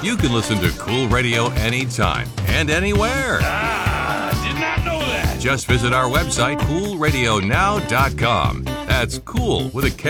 You can listen to Cool Radio anytime and anywhere. Did not know that. Just visit our website, coolradionow.com. That's cool with a K.